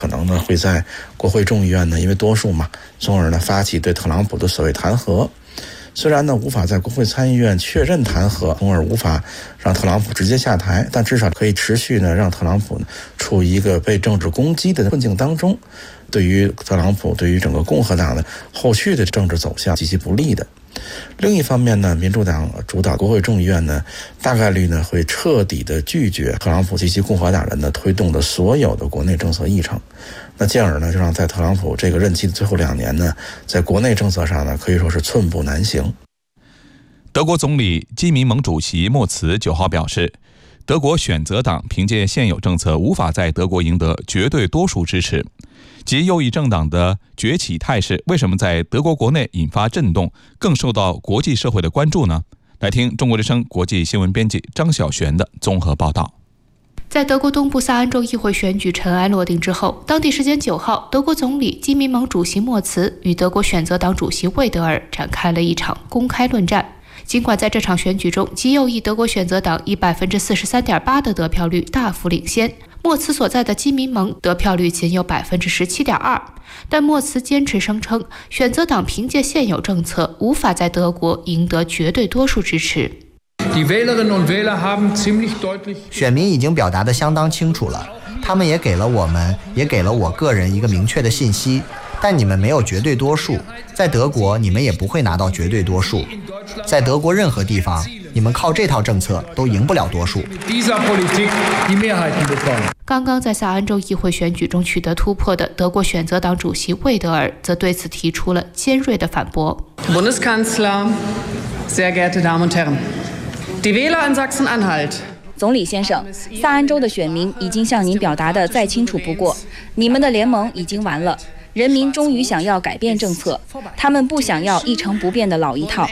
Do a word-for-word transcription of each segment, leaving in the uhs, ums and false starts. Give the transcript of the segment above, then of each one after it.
可能呢会在国会众议院呢因为多数嘛，从而呢发起对特朗普的所谓弹劾。虽然呢无法在国会参议院确认弹劾，从而无法让特朗普直接下台，但至少可以持续呢让特朗普呢处于一个被政治攻击的困境当中，对于特朗普对于整个共和党的后续的政治走向极其不利的。另一方面呢，民主党主导国会众议院呢，大概率呢会彻底的拒绝特朗普及其共和党人呢推动的所有的国内政策议程，那进而呢就让在特朗普这个任期的最后两年呢，在国内政策上呢可以说是寸步难行。 德国总理基民盟主席默茨九号表示，德国选择党凭借现有政策无法在德国赢得绝对多数支持。极右翼政党的崛起态势为什么在德国国内引发震动，更受到国际社会的关注呢？来听中国之声国际新闻编辑张晓璇的综合报道。 在德国东部萨恩州议会选举尘埃落定之后，当地时间九号，德国总理基民盟主席默茨与德国选择党主席魏德尔展开了一场公开论战。尽管在这场选举中，极右翼德国选择党以 百分之四十三点八 的得票率大幅领先，默茨所在的基民盟得票率仅有 百分之十七点二， 但默茨坚持声称，选择党凭借现有政策无法在德国赢得绝对多数支持。 选民已经表达得相当清楚了，他们也给了我们，也给了我个人一个明确的信息，但你们没有绝对多数，在德国你们也不会拿到绝对多数，在德国任何地方你们靠这套政策都赢不了多数。 刚刚在萨恩州议会选举中取得突破的德国选择党主席魏德尔则对此提出了尖锐的反驳。 Bundeskanzler, sehr geehrte Damen und Herren, die Wähler in Sachsen-Anhalt。 总理先生，萨恩州的选民已经向您表达的再清楚不过，你们的联盟已经完了，人民终于想要改变政策，他们不想要一成不变的老一套。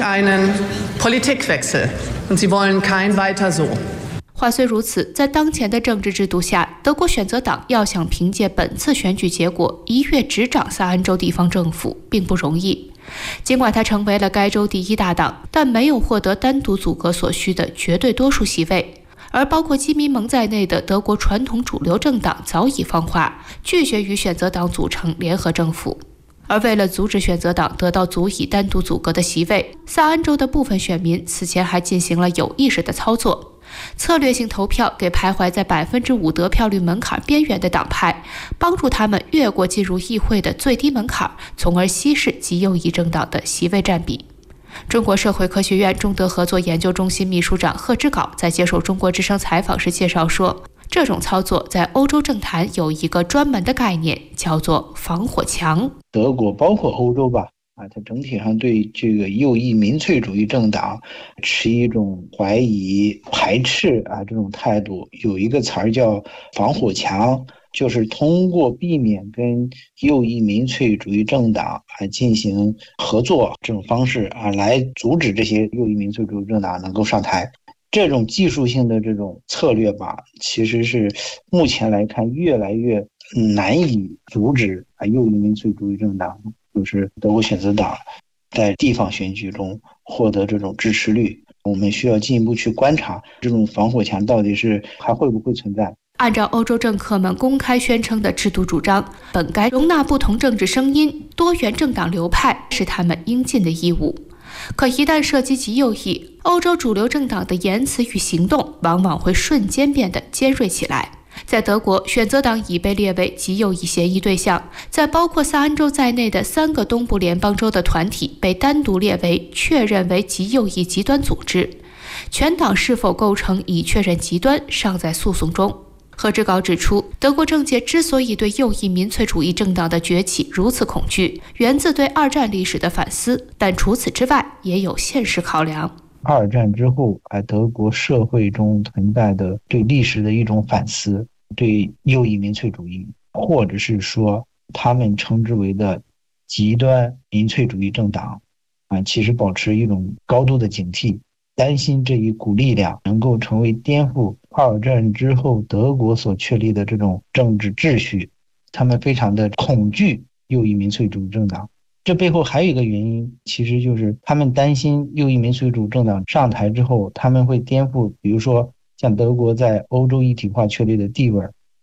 话虽如此，在当前的政治制度下，德国选择党要想凭借本次选举结果一跃执掌萨恩州地方政府并不容易。尽管他成为了该州第一大党，但没有获得单独组阁所需的绝对多数席位。而包括基民盟在内的德国传统主流政党早已放话，拒绝与选择党组成联合政府。而为了阻止选择党得到足以单独组阁的席位，萨恩州的部分选民此前还进行了有意识的操作，策略性投票给徘徊在 百分之五 得票率门槛边缘的党派，帮助他们越过进入议会的最低门槛，从而稀释极右翼政党的席位占比。中国社会科学院中德合作研究中心秘书长贺之镐在接受中国之声采访时介绍说，这种操作在欧洲政坛有一个专门的概念，叫做防火墙。 德国包括欧洲吧，啊，它整体上对这个右翼民粹主义政党持一种怀疑、排斥啊这种态度。有一个词儿叫防火墙，就是通过避免跟右翼民粹主义政党啊进行合作这种方式啊，来阻止这些右翼民粹主义政党能够上台。这种技术性的这种策略吧，其实是目前来看越来越难以阻止啊右翼民粹主义政党，就是德国选择党在地方选举中获得这种支持率。我们需要进一步去观察这种防火墙到底是还会不会存在。 按照欧洲政客们公开宣称的制度主张，本该容纳不同政治声音、多元政党流派是他们应尽的义务。可一旦涉及极右翼，欧洲主流政党的言辞与行动往往会瞬间变得尖锐起来。在德国，选择党已被列为极右翼嫌疑对象，在包括萨恩州在内的三个东部联邦州的团体被单独列为确认为极右翼极端组织。全党是否构成已确认极端，尚在诉讼中。贺之镐指出，德国政界之所以对右翼民粹主义政党的崛起如此恐惧，源自对二战历史的反思，但除此之外也有现实考量。 二战之后，在德国社会中存在的对历史的一种反思，对右翼民粹主义，或者是说他们称之为的极端民粹主义政党啊，其实保持一种高度的警惕，担心这一股力量能够成为颠覆二战之后德国所确立的这种政治秩序，他们非常的恐惧右翼民粹主义政党。这背后还有一个原因，其实就是他们担心右翼民粹主义政党上台之后，他们会颠覆比如说像德国在欧洲一体化确立的地位，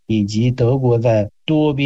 以及德国在多边